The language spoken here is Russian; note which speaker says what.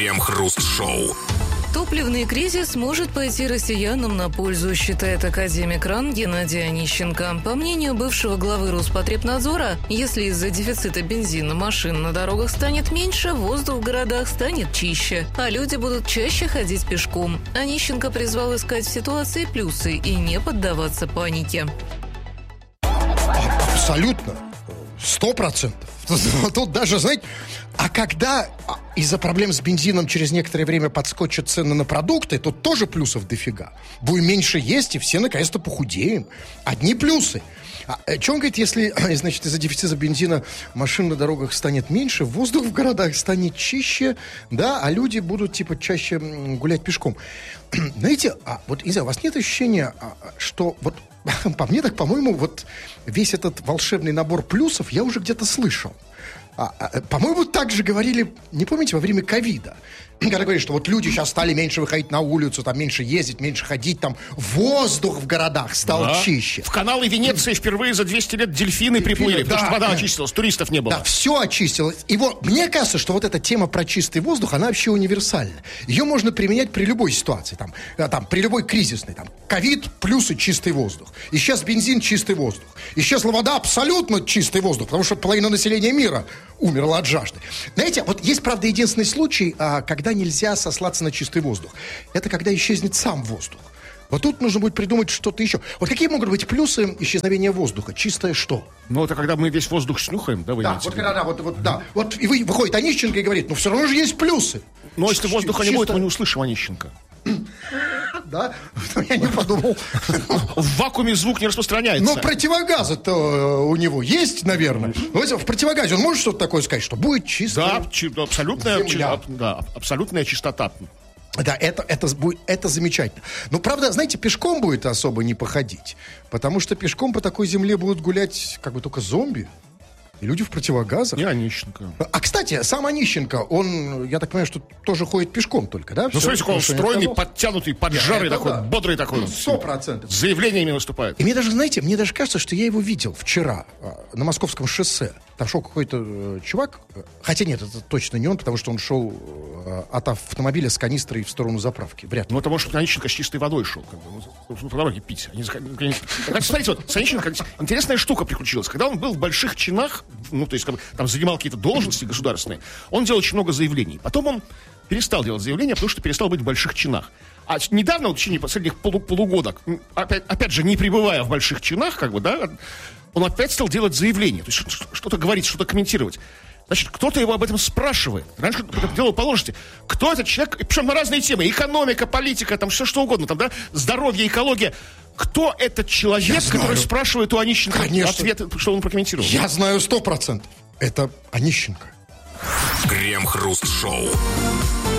Speaker 1: Крем-хруст-шоу.
Speaker 2: Топливный кризис может пойти россиянам на пользу, считает академик РАН Геннадий Онищенко. По мнению бывшего главы Роспотребнадзора, если из-за дефицита бензина машин на дорогах станет меньше, воздух в городах станет чище, а люди будут чаще ходить пешком. Онищенко призвал искать в ситуации плюсы и не поддаваться панике.
Speaker 3: Абсолютно. 100%. Тут даже, знаете, а когда из-за проблем с бензином через некоторое время подскочат цены на продукты, то тоже плюсов дофига. Будем меньше есть, и все наконец-то похудеем. Одни плюсы. Что он говорит, если, значит, из-за дефицита бензина машин на дорогах станет меньше, воздух в городах станет чище, да, а люди будут, типа, чаще гулять пешком. Знаете, вот, не знаю, у вас нет ощущения, что вот по мне так, по-моему, вот весь этот волшебный набор плюсов я уже где-то слышал. По-моему, так же говорили, не помните, во время ковида. Когда говорили, что вот люди сейчас стали меньше выходить на улицу, там меньше ездить, меньше ходить, там воздух в городах стал чище.
Speaker 4: В каналы Венеции впервые за 200 лет дельфины приплыли, потому что вода очистилась, туристов не было.
Speaker 3: Да, все очистилось. И вот мне кажется, что вот эта тема про чистый воздух, она вообще универсальна. Ее можно применять при любой ситуации, там при любой кризисной. Ковид, плюсы чистый воздух. Исчез бензин, чистый воздух. Исчезла вода, абсолютно чистый воздух, потому что половина населения мира умерла от жажды. Знаете, вот есть, правда, единственный случай, когда нельзя сослаться на чистый воздух. Это когда исчезнет сам воздух. Вот тут нужно будет придумать что-то еще. Вот какие могут быть плюсы исчезновения воздуха? Чистое что?
Speaker 4: Ну, это когда мы весь воздух снюхаем, да, вы
Speaker 3: да, вот когда, да. Вот и выходит Онищенко и говорит, ну, все равно же есть плюсы.
Speaker 4: Но если воздуха не будет, мы не услышим Онищенко.
Speaker 3: Да? Я не подумал.
Speaker 4: В вакууме звук не распространяется.
Speaker 3: Но противогазы-то у него есть, наверное. В противогазе он может что-то такое сказать, что будет чисто?
Speaker 4: Да, абсолютная чистота.
Speaker 3: Да, это замечательно. Но, правда, знаете, пешком будет особо не походить. Потому что пешком по такой земле будут гулять как бы только зомби. И люди в противогазах.
Speaker 4: И Онищенко.
Speaker 3: Кстати, сам Онищенко, он, я так понимаю, что тоже ходит пешком только, да?
Speaker 4: Ну, смотрите, он стройный, подтянутый, поджарый такой, да. Бодрый такой.
Speaker 3: 100%.
Speaker 4: С заявлениями выступает.
Speaker 3: И мне даже кажется, что я его видел вчера на Московском шоссе. Там шел какой-то чувак, хотя нет, это точно не он, потому что он шел от автомобиля с канистрой в сторону заправки. Вряд ли.
Speaker 4: Ну, это может, Онищенко с чистой водой шел. По дороге пить. Смотрите, вот с Онищенко интересная штука приключилась. Когда он был в больших чинах, ну, то есть, там занимал какие-то должности государственные, он делал очень много заявлений. Потом он перестал делать заявления, потому что перестал быть в больших чинах. А недавно, в течение последних полугода, опять же, не пребывая в больших чинах, он опять стал делать заявления. То есть, что-то говорить, что-то комментировать. Значит, кто-то его об этом спрашивает. Раньше это дело положите. Кто этот человек? Причем на разные темы. Экономика, политика, там все что угодно. Там, да? Здоровье, экология. Кто этот человек, который спрашивает у Онищенко ответ, что он прокомментировал?
Speaker 3: Я знаю 100%. Это Онищенко.
Speaker 1: Крем-хруст-шоу.